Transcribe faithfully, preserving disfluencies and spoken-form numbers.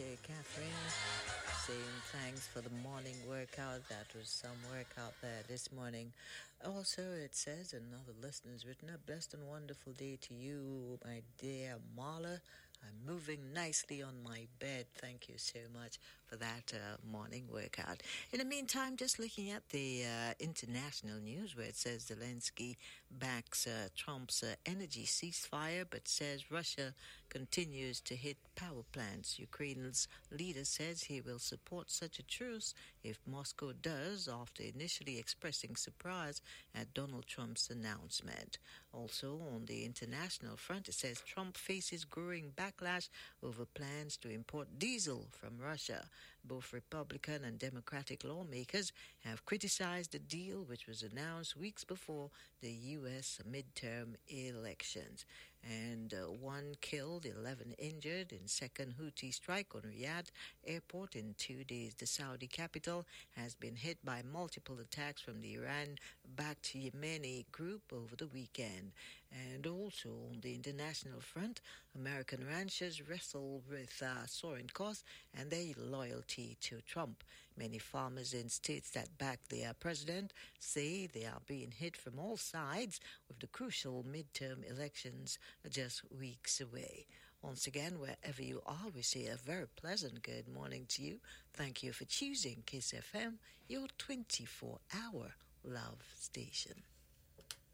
to Catherine, saying thanks for the morning workout. That was some workout there this morning. Also, it says, another listener's written, a blessed and wonderful day to you, my dear Marla. I'm moving nicely on my bed. Thank you so much for that uh, morning workout. In the meantime, just looking at the uh, international news where it says Zelensky backs uh, Trump's uh, energy ceasefire, but says Russia continues to hit power plants. Ukraine's leader says he will support such a truce if Moscow does, after initially expressing surprise at Donald Trump's announcement. Also, on the international front, it says Trump faces growing backlash over plans to import diesel from Russia. Both Republican and Democratic lawmakers have criticized the deal, which was announced weeks before the U S midterm elections. And uh, one killed, eleven injured in second Houthi strike on Riyadh airport in two days. The Saudi capital has been hit by multiple attacks from the Iran-backed Yemeni group over the weekend. And also on the international front, American ranchers wrestle with uh, soaring costs and their loyalty to Trump. Many farmers in states that back their president say they are being hit from all sides with the crucial midterm elections just weeks away. Once again, wherever you are, we say a very pleasant good morning to you. Thank you for choosing Kiss F M, your twenty-four hour love station.